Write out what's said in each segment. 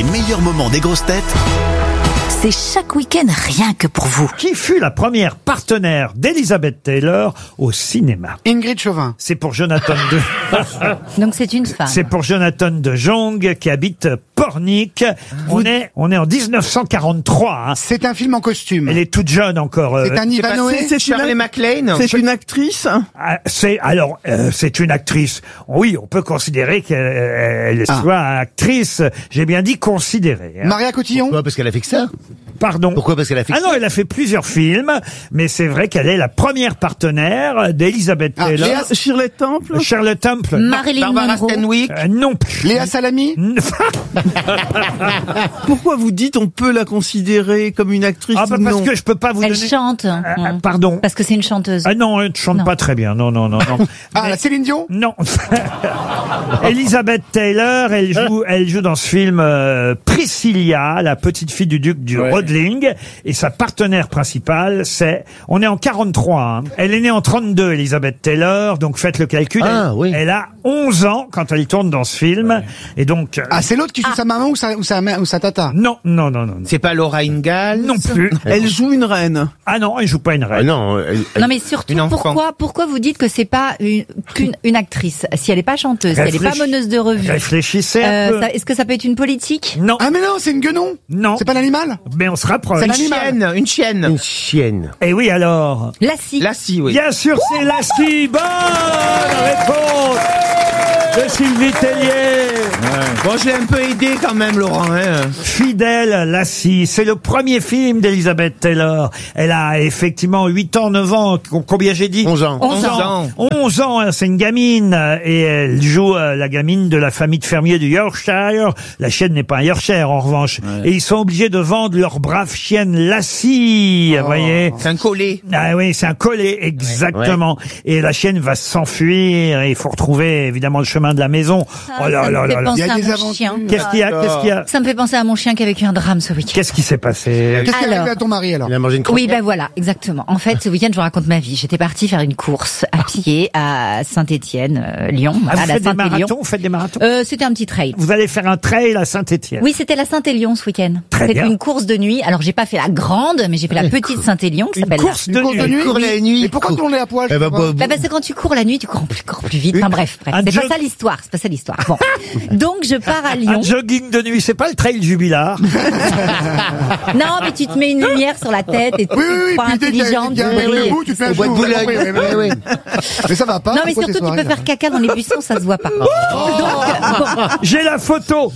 Les meilleurs moments des grosses têtes. C'est chaque week-end rien que pour vous. Qui fut la première partenaire d'Elizabeth Taylor au cinéma? Ingrid Chauvin. C'est pour Jonathan Donc c'est une femme. C'est pour Jonathan de Jong qui habite Pornic. On est en 1943. Hein. C'est un film en costume. Elle est toute jeune encore. C'est un Ivanhoe. C'est Shirley MacLaine. C'est une actrice. C'est une actrice. Oui, on peut considérer qu'elle soit actrice. J'ai bien dit considérer. Hein. Maria Cotillon. Pourquoi? Parce qu'elle a fait que ça? Pardon. Pourquoi? Parce qu'elle a fait que Ah non, elle a fait plusieurs films, mais c'est vrai qu'elle est la première partenaire d'Elizabeth Taylor. Shirley Temple. Charlotte Temple. Marilyn Barbara Monroe. Stanwyck. Non plus. Léa Salami. Pourquoi vous dites on peut la considérer comme une actrice Ah bah ou parce non? que je peux pas vous Elle donner. chante. Pardon. Parce que c'est une chanteuse. Ah non, elle ne chante Non. pas très bien. Non. Ah, la Céline Dion. Non. Elizabeth Taylor, elle joue dans ce film Priscilla, la petite fille du duc du Rodling, et sa partenaire principale, on est en 43. Hein. Elle est née en 32, Elizabeth Taylor, donc faites le calcul. Ah, oui. Elle a 11 ans quand elle tourne dans ce film, et donc. Ah, c'est l'autre qui joue sa maman ou sa tata. Non. C'est pas Laura Ingalls. Non plus. Elle joue une reine. Ah non, elle joue pas une Ah reine. non, Non mais surtout Une enfant. pourquoi vous dites que c'est pas une actrice si elle est pas chanteuse, si elle est pas meneuse de revue. Réfléchissez un peu. Est-ce que ça peut être une politique? Non. Ah, mais non, c'est une guenon. Non. C'est pas l'animal. Mais on se rapproche. Une chienne. Une chienne. une chienne. Et oui alors. Lassie. Lassie, oui. Bien sûr, c'est Lassie. Bonne réponse de Sylvie Tellier. Bon, je l'ai un peu aidé quand même, Laurent. Hein. Fidèle Lassie, c'est le premier film d'Elizabeth Taylor. Elle a effectivement 8 ans, 9 ans, combien j'ai dit? 11 ans. 11 ans. 11 ans, hein, c'est une gamine, et elle joue la gamine de la famille de fermiers du Yorkshire. La chienne n'est pas un Yorkshire, en revanche. Et ils sont obligés de vendre leur brave chienne Lassie, vous voyez. C'est un collet. Ah oui, c'est un collet, exactement. Et la chienne va s'enfuir, et il faut retrouver évidemment le chemin de la maison. Oh là là là là. Il y a Ça me fait penser à des mon aventures. chien. Qu'est-ce qu'il y a? Qu'est-ce qu'il y a? Ça me fait penser à mon chien qui a vécu un drame ce week-end. Qu'est-ce qui s'est passé? Qu'est-ce qui est Alors. arrivé à ton mari alors? Il a mangé une croquette. Oui, ben voilà, exactement. En fait, ce week-end, je vous raconte ma vie. J'étais partie faire une course à pied à Saint-Étienne, Lyon, Ah, à vous la faites des Saint-Élion. marathons? Vous faites des marathons? C'était un petit trail. Vous allez faire un trail à Saint-Étienne. Oui, c'était la Saint-Élion ce week-end. Très C'était bien. une course de nuit. Alors, j'ai pas fait la grande, mais j'ai fait la petite Saint-Élion qui Une s'appelle course Une de course de nuit. nuit. Cours la nuit. Et pourquoi tourner à poil? Elle va je sais pas. pas- Bah, parce que quand tu cours la nuit, tu cours plus vite. Enfin bref. Un C'est jog- pas ça l'histoire. C'est pas ça l'histoire. Bon. Donc, je pars à Un Lyon. jogging de nuit, c'est pas le trail jubilard. Non, mais tu te mets une lumière sur la tête et tu Oui, te crois puis dès qu'il y a- intelligente. il y a un de mec briller. debout, tu te fais un Au bois de genou. Boulogne. Ouais, ouais. Mais ça va pas. Non, mais Pourquoi surtout, ces tu peux soirées, faire caca dans les buissons, ça se voit pas. J'ai la photo.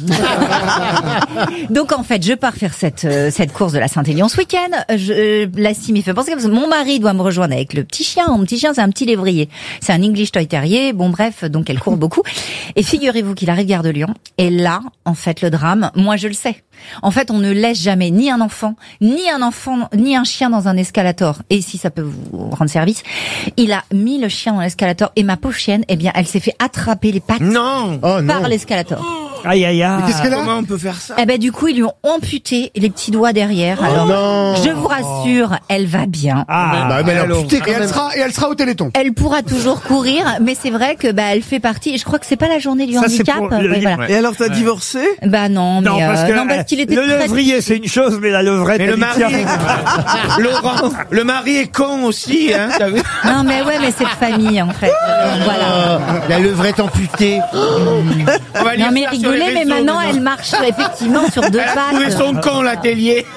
Donc en fait, je pars faire cette course de la Saint-Élion ce week-end. Lassie m'y fait penser parce que mon mari doit me rejoindre avec le petit chien. Mon petit chien, c'est un petit lévrier. C'est un English Toy Terrier. Bon bref, donc elle court beaucoup. Et figurez-vous qu'il arrive gare de Lyon. Et là, en fait, le drame, moi je le sais. En fait, on ne laisse jamais ni un enfant, ni un chien dans un escalator. Et si ça peut vous rendre service, il a mis le chien dans l'escalator et ma pauvre chienne, eh bien, elle s'est fait attraper les pattes Non. Oh non. par l'escalator. Aïe, aïe, aïe. Qu'est-ce qu'elle a? Comment on peut faire ça? Eh ben du coup ils lui ont amputé les petits doigts derrière. Alors non. je vous rassure, elle va bien. Ah, Bah, mais elle a alors. amputé Et quand même. elle sera au Téléthon. Elle pourra toujours courir, mais c'est vrai que elle fait partie. Et je crois que c'est pas la journée du Ça, c'est handicap. pour le- Oui, voilà. Et alors, t'as divorcé? Bah non, mais non, parce que non, parce qu'il était le très... lévrier, c'est une chose, mais la levrette, Mais le elle y mari, tient. Laurent, le mari est con aussi, hein. T'as vu? Non mais ouais, mais c'est de famille en fait. Voilà. La levrette amputée. On va lire Non mais ça sur les rigolez, mais réseaux, maintenant maintenant. elle marche effectivement sur deux Elle a trouvé pattes. son con, l'atelier.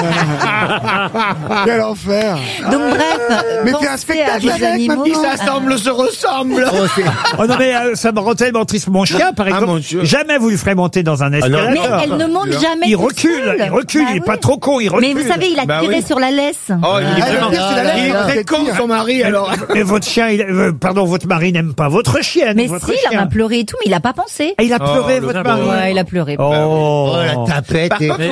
Quel enfer. Donc bref, Mais pensez fais un spectacle à vos avec, animaux. maintenant. Ils s'assemblent, se ressemblent. Oh, c'est- Oh non, mais ça me rend tellement triste. Mon chien, par exemple, mon Dieu. jamais vous le ferez monter dans un non. escalator. Mais elle ne monte jamais. Il toute recule, seule. il est Bah pas oui. trop con, il recule. Mais vous savez, il a Bah tiré oui. sur la laisse. Oh, il est Ah, le vraiment, pire, c'est la il est lettre. très con, son mari, alors. Mais votre chien, pardon, votre mari n'aime pas votre chienne. Mais votre si, il en chien. a pleuré et tout, mais il a pas pensé. Ah, il a pleuré, le votre pauvre. mari. Ouais, il a pleuré. Oh, Oh, la tapette. Par contre,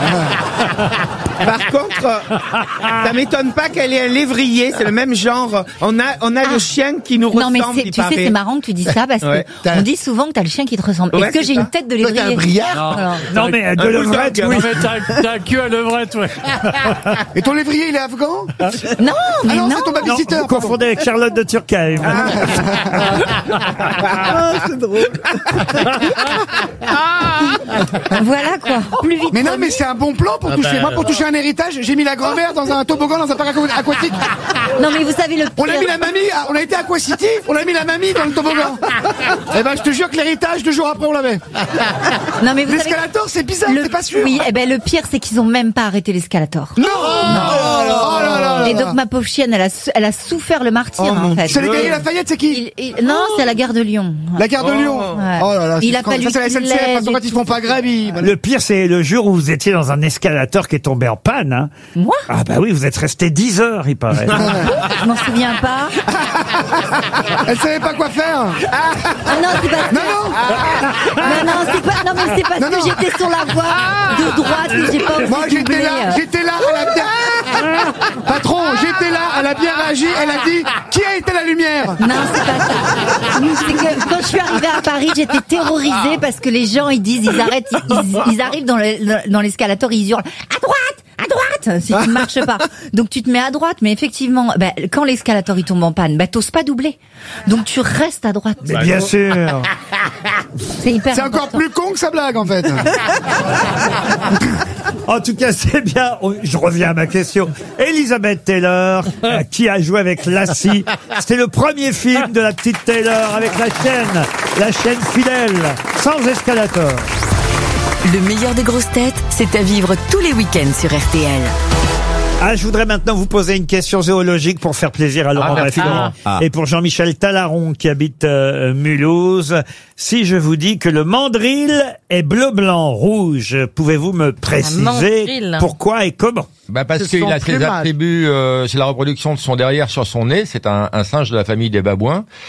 Par contre, ça m'étonne pas qu'elle ait un lévrier, c'est le même genre. On a le chien qui nous Non ressemble, mais il tu sais, paraît. c'est marrant que tu dis ça parce Ouais. que on dit souvent que t'as le chien qui te ressemble. Ouais, Est-ce que c'est j'ai ça. une tête de Toi, t'as un lévrier? briard. Alors, non, mais de levrette, oui. Non, mais t'as un cul à levrette, ouais. Et ton lévrier, il est afghan? non, mais Ah non, non. c'est ton Non, babysitter. vous confondez avec Charlotte de Turckheim. Ah, c'est drôle. Voilà quoi. Plus vite. Mais non, mais c'est un bon plan pour toucher. Moi, pour toucher un héritage, j'ai mis la grand-mère dans un toboggan dans un parc aquatique. Non mais vous savez le pire. On a mis la mamie, on a été Aquacity, on a mis la mamie dans le toboggan. Eh ben, je te jure que l'héritage, 2 jours après, on l'avait. Non mais vous savez. L'escalator, c'est bizarre, c'est pas sûr. Oui, le pire c'est qu'ils ont même pas arrêté l'escalator. Non. Oh là là. Et donc ma pauvre chienne, elle a souffert le martyre en fait. C'est les Galeries Lafayette, c'est qui? Non, c'est la gare de Lyon. La gare de Lyon. Ouais. Oh là là. Il a fallu ça, c'est la qu'il SNCF, l'aide parce que quand ils font pas grève, Le pire, c'est le jour où vous étiez dans un escalator qui est tombé en panne. Hein. Moi? Ah bah oui, vous êtes resté 10 heures, il paraît. Je m'en souviens pas. Elle savait pas quoi faire. Ah non, c'est pas. Non, c'est pas. Non mais c'est parce que j'étais sur la voie de droite et j'ai pas osé Moi, doubler. j'étais là, elle a bien... Patron, j'étais là, elle a bien réagi, elle a dit, qui a éteint la lumière? Non, c'est pas ça. C'est que quand je suis arrivée à Paris, j'étais terrorisée parce que les gens, ils arrêtent, ils arrivent dans l'escalator, ils hurlent à droite, si tu ne marches pas. Donc tu te mets à droite, mais effectivement, quand l'escalator il tombe en panne, t'oses pas doubler. Donc tu restes à droite. Mais bien sûr. C'est hyper C'est encore important. plus con que sa blague, en fait. En tout cas, c'est bien. Je reviens à ma question. Elizabeth Taylor, qui a joué avec Lassie. C'était le premier film de la petite Taylor avec la chaîne fidèle, sans escalator. Le meilleur des grosses têtes, c'est à vivre tous les week-ends sur RTL. Ah, je voudrais maintenant vous poser une question zoologique pour faire plaisir à Laurent Baffie et pour Jean-Michel Talaron qui habite Mulhouse. Si je vous dis que le mandrill est bleu, blanc, rouge, pouvez-vous me préciser pourquoi et comment? Parce qu'il a ses attributs, c'est la reproduction de son derrière sur son nez. C'est un singe de la famille des babouins.